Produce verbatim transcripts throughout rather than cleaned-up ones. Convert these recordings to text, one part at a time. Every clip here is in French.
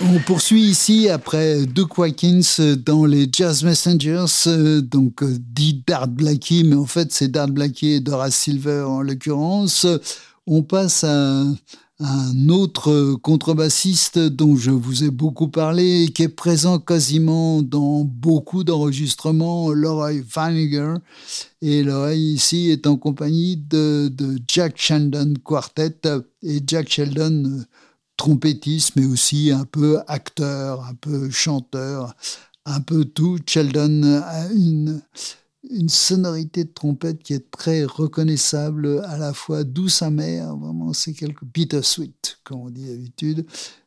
On poursuit ici après Duke Watkins dans les Jazz Messengers, donc dit Art Blakey, mais en fait c'est Art Blakey et Dora Silver en l'occurrence. On passe à un autre contrebassiste dont je vous ai beaucoup parlé et qui est présent quasiment dans beaucoup d'enregistrements, Leroy Vinnegar. Et Leroy ici est en compagnie de, de Jack Sheldon Quartet. Et Jack Sheldon, trompettiste, mais aussi un peu acteur, un peu chanteur, un peu tout. Sheldon a une, une sonorité de trompette qui est très reconnaissable, à la fois douce amère, vraiment c'est quelque bittersweet, comme on dit d'habitude.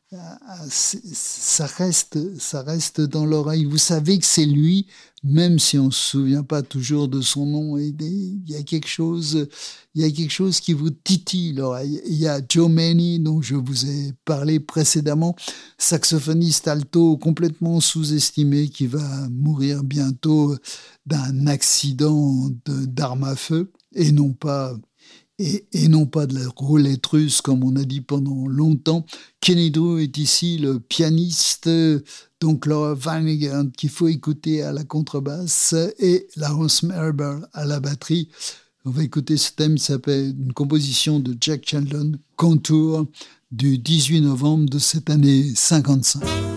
Ça reste, ça reste dans l'oreille. Vous savez que c'est lui, même si on ne se souvient pas toujours de son nom. Il y a quelque chose, il y a quelque chose qui vous titille l'oreille. Il y a Joe Maney, dont je vous ai parlé précédemment, saxophoniste alto complètement sous-estimé, qui va mourir bientôt d'un accident de, d'arme à feu, et non pas... Et, et non pas de la roulette russe, comme on a dit pendant longtemps. Kenny Drew est ici le pianiste, donc Laura Vinnegar, qu'il faut écouter à la contrebasse, et Lawrence Marable à la batterie. On va écouter ce thème, qui s'appelle une composition de Jack Sheldon, Contour, du dix-huit novembre de cette année cinquante-cinq.